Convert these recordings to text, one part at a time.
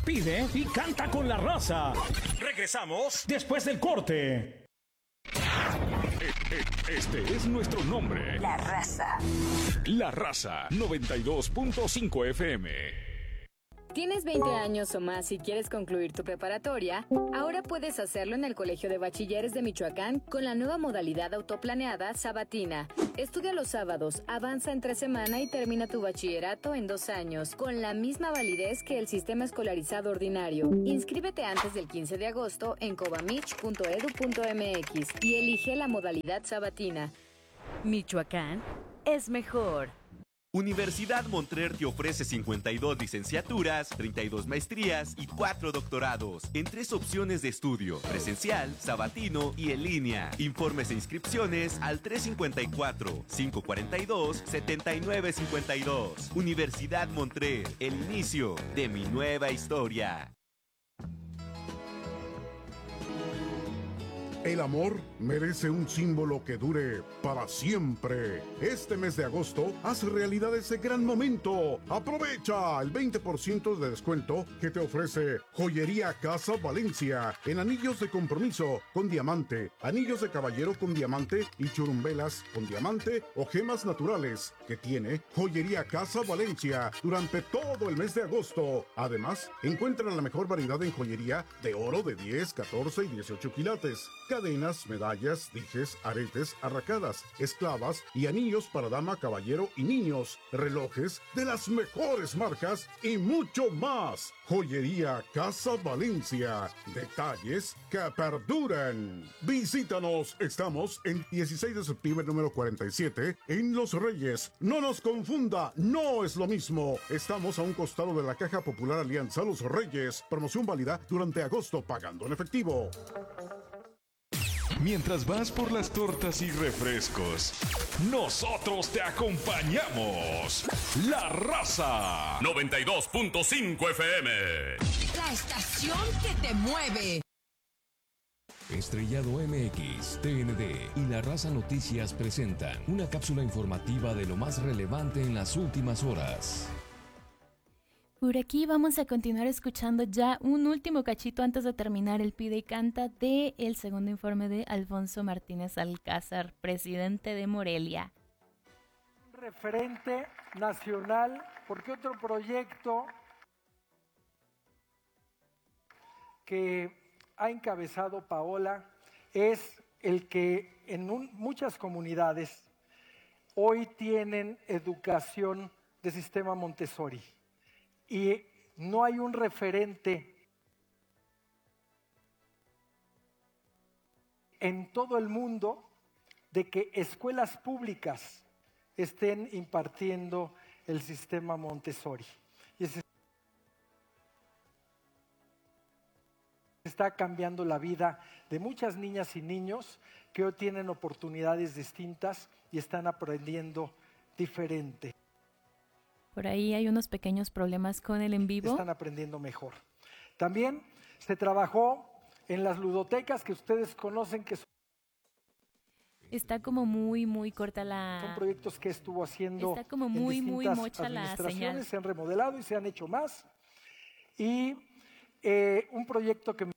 Pide y canta con la raza. Regresamos después del corte. Este es nuestro nombre. La Raza. La Raza 92.5 FM. ¿Tienes 20 años o más y quieres concluir tu preparatoria? Ahora puedes hacerlo en el Colegio de Bachilleres de Michoacán con la nueva modalidad autoplaneada sabatina. Estudia los sábados, avanza entre semana y termina tu bachillerato en 2 años, con la misma validez que el sistema escolarizado ordinario. Inscríbete antes del 15 de agosto en cobamich.edu.mx y elige la modalidad sabatina. Michoacán es mejor. Universidad Montrer te ofrece 52 licenciaturas, 32 maestrías y 4 doctorados en 3 opciones de estudio: presencial, sabatino y en línea. Informes e inscripciones al 354-542-7952. Universidad Montrer, el inicio de mi nueva historia. El amor merece un símbolo que dure para siempre. Este mes de agosto, haz realidad ese gran momento. Aprovecha el 20% de descuento que te ofrece Joyería Casa Valencia en anillos de compromiso con diamante, anillos de caballero con diamante y churumbelas con diamante o gemas naturales que tiene Joyería Casa Valencia durante todo el mes de agosto. Además, encuentra la mejor variedad en joyería de oro de 10, 14 y 18 quilates. Cadenas, medallas, dijes, aretes, arracadas, esclavas y anillos para dama, caballero y niños, relojes de las mejores marcas y mucho más. Joyería Casa Valencia. Detalles que perduran. Visítanos. Estamos en 16 de septiembre número 47 en Los Reyes. No nos confunda, no es lo mismo. Estamos a un costado de la Caja Popular Alianza Los Reyes. Promoción válida durante agosto pagando en efectivo. Mientras vas por las tortas y refrescos, nosotros te acompañamos. La Raza 92.5 FM. La estación que te mueve. Estrellado MX, TND y La Raza Noticias presentan una cápsula informativa de lo más relevante en las últimas horas. Por aquí vamos a continuar escuchando ya un último cachito antes de terminar el Pide y Canta del segundo informe de Alfonso Martínez Alcázar, presidente de Morelia. Referente nacional, porque otro proyecto que ha encabezado Paola es el que en muchas comunidades hoy tienen educación de sistema Montessori. Y no hay un referente en todo el mundo de que escuelas públicas estén impartiendo el sistema Montessori. Y se está cambiando la vida de muchas niñas y niños que hoy tienen oportunidades distintas y están aprendiendo diferente. Por ahí hay unos pequeños problemas con el en vivo. Están aprendiendo mejor. También se trabajó en las ludotecas que ustedes conocen, que está como muy corta la... Son proyectos que estuvo haciendo. Está como muy mocha la señal. Se han remodelado y se han hecho más. Y un proyecto que...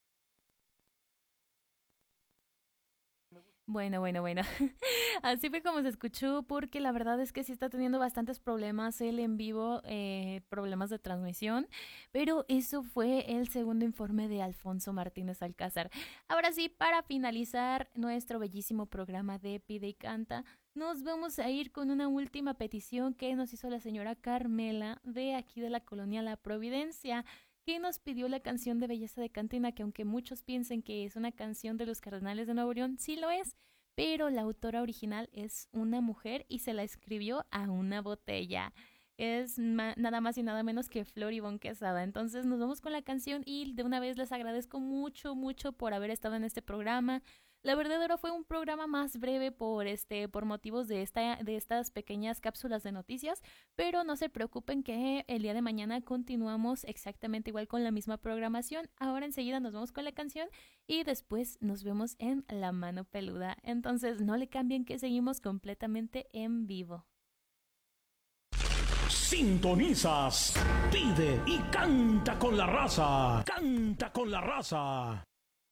Bueno. Así fue como se escuchó, porque la verdad es que sí está teniendo bastantes problemas el en vivo, problemas de transmisión, pero eso fue el segundo informe de Alfonso Martínez Alcázar. Ahora sí, para finalizar nuestro bellísimo programa de Pide y Canta, nos vamos a ir con una última petición que nos hizo la señora Carmela de aquí de la colonia La Providencia, que nos pidió la canción de Belleza de Cantina, que aunque muchos piensen que es una canción de los Cardenales de Nuevo León, sí lo es, pero la autora original es una mujer y se la escribió a una botella. Es nada más y nada menos que Flor Ivonne Quesada. Entonces nos vamos con la canción y de una vez les agradezco mucho por haber estado en este programa. La verdad ahora fue un programa más breve por motivos de estas pequeñas cápsulas de noticias, pero no se preocupen que el día de mañana continuamos exactamente igual con la misma programación. Ahora enseguida nos vamos con la canción y después nos vemos en La Mano Peluda. Entonces no le cambien que seguimos completamente en vivo. Sintonizas, pide y canta con la raza. Canta con la raza.